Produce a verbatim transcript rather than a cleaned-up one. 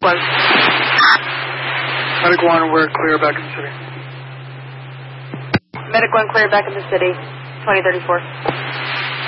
One. Medic one, we're clear back in the city. Medic one, clear back in the city. twenty thirty-four.